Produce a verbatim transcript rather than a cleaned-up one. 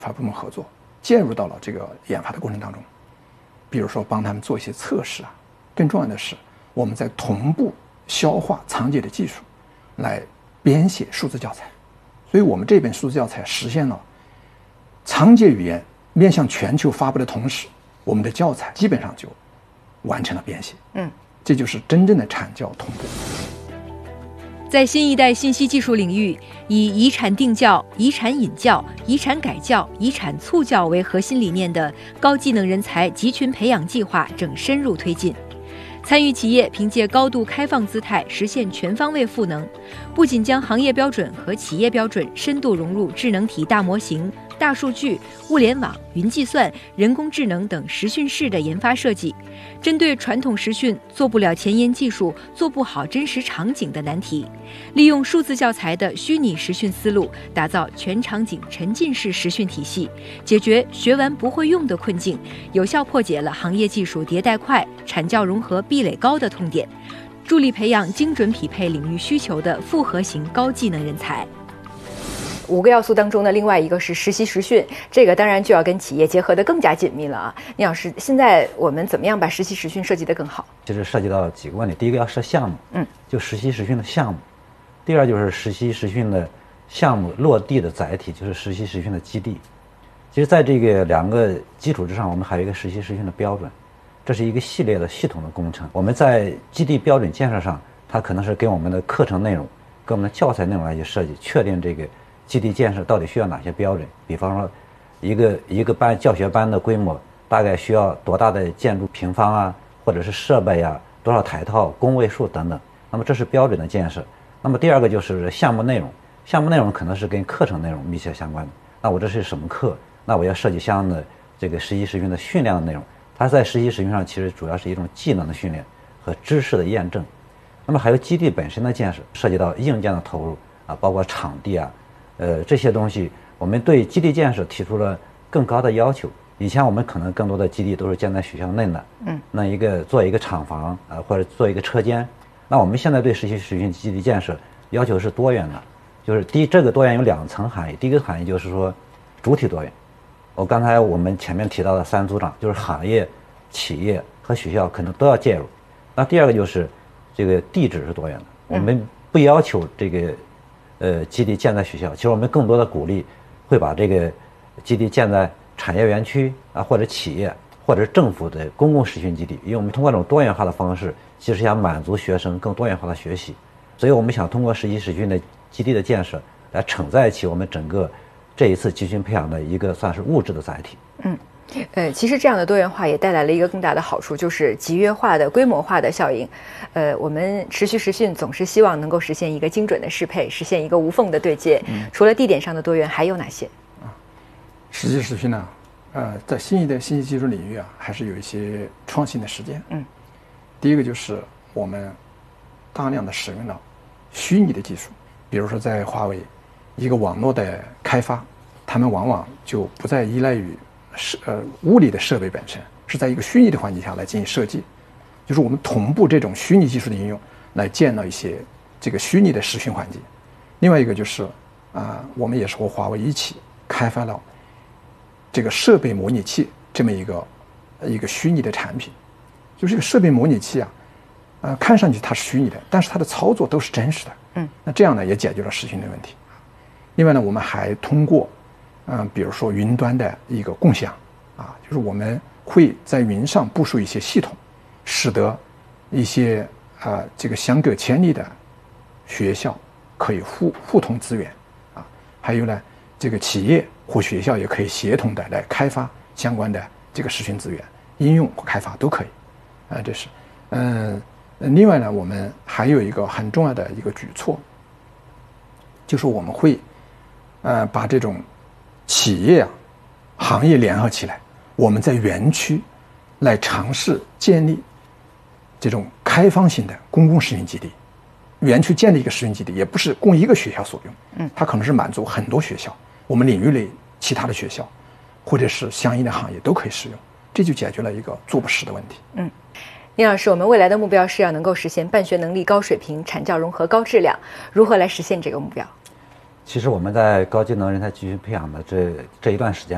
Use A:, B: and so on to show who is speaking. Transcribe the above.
A: 发部门合作，介入到了这个研发的过程当中，比如说帮他们做一些测试啊。更重要的是，我们在同步消化仓颉的技术，来编写数字教材。所以我们这本数字教材实现了仓颉语言面向全球发布的同时，我们的教材基本上就完成了编写。嗯，这就是真正的产教同步。
B: 在新一代信息技术领域，以遗产定教、遗产引教、遗产改教、遗产促教为核心理念的高技能人才集群培养计划正深入推进。参与企业凭借高度开放姿态实现全方位赋能，不仅将行业标准和企业标准深度融入智能体大模型、大数据、物联网、云计算、人工智能等实训室的研发设计，针对传统实训做不了前沿技术、做不好真实场景的难题，利用数字教材的虚拟实训思路，打造全场景沉浸式实训体系，解决学完不会用的困境，有效破解了行业技术迭代快、产教融合壁垒高的痛点，助力培养精准匹配领域需求的复合型高技能人才。
C: 五个要素当中的另外一个是实习实训，这个当然就要跟企业结合得更加紧密了啊。聂老师，现在我们怎么样把实习实训设计得更好？
D: 其实涉及到几个问题，第一个要设项目，嗯，就实习实训的项目；第二就是实习实训的项目落地的载体，就是实习实训的基地。其实在这个两个基础之上，我们还有一个实习实训的标准，这是一个系列的系统的工程。我们在基地标准建设上，它可能是跟我们的课程内容、跟我们的教材内容来去设计，确定这个基地建设到底需要哪些标准。比方说，一个一个班教学班的规模大概需要多大的建筑平方啊，或者是设备啊，多少台套、工位数等等。那么这是标准的建设。那么第二个就是项目内容，项目内容可能是跟课程内容密切相关的。那我这是什么课？那我要设计相应的这个实习实训的训练的内容。它在实习实训上其实主要是一种技能的训练和知识的验证。那么还有基地本身的建设，涉及到硬件的投入啊，包括场地啊。呃，这些东西我们对基地建设提出了更高的要求。以前我们可能更多的基地都是建在学校内的，嗯，那一个做一个厂房啊、呃，或者做一个车间。那我们现在对实习实训基地建设要求是多元的，就是第一，这个多元有两层含义。第一个含义就是说主体多元。我刚才我们前面提到的三组长，就是行业、企业和学校可能都要介入。那第二个就是这个地址是多元的，我们不要求这个。呃，基地建在学校，其实我们更多的鼓励会把这个基地建在产业园区啊，或者企业，或者是政府的公共实训基地，因为我们通过这种多元化的方式，其实想满足学生更多元化的学习，所以我们想通过实习实训的基地的建设，来承载起我们整个这一次集训培养的一个算是物质的载体。
C: 嗯。呃，其实这样的多元化也带来了一个更大的好处，就是集约化的、规模化的效应。呃，我们持续实训总是希望能够实现一个精准的适配，实现一个无缝的对接。嗯、除了地点上的多元，还有哪些？
A: 啊，实习实训呢，呃，在新一代信息技术领域啊，还是有一些创新的实践。嗯，第一个就是我们大量的使用了虚拟的技术，比如说在华为，一个网络的开发，他们往往就不再依赖于。是呃，物理的设备本身是在一个虚拟的环境下来进行设计，就是我们同步这种虚拟技术的应用，来建了一些这个虚拟的实训环境。另外一个就是啊、呃，我们也是和华为一起开发了这个设备模拟器这么一个一个虚拟的产品。就是这个设备模拟器啊，呃，看上去它是虚拟的，但是它的操作都是真实的。嗯，那这样呢也解决了实训的问题。另外呢，我们还通过嗯，比如说云端的一个共享，啊，就是我们会在云上部署一些系统，使得一些啊、呃、这个相隔千里的学校可以互互通资源，啊，还有呢，这个企业或学校也可以协同的来开发相关的这个实训资源，应用或开发都可以，啊，这是，嗯，另外呢，我们还有一个很重要的一个举措，就是我们会，呃，把这种企业啊，行业联合起来，我们在园区来尝试建立这种开放性的公共实训基地。园区建立一个实训基地，也不是供一个学校所用，嗯，它可能是满足很多学校，我们领域内其他的学校，或者是相应的行业都可以使用，这就解决了一个做不实的问题。
C: 嗯，聂老师，我们未来的目标是要能够实现办学能力高水平、产教融合高质量，如何来实现这个目标？
D: 其实我们在高技能人才集训培养的这这一段时间